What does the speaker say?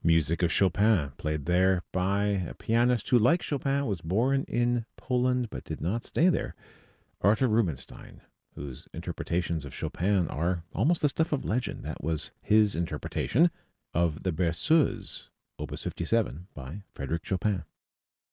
Music of Chopin, played there by a pianist who, like Chopin, was born in Poland but did not stay there. Arthur Rubinstein, whose interpretations of Chopin are almost the stuff of legend. That was his interpretation of the Berceuse, Opus 57, by Frédéric Chopin.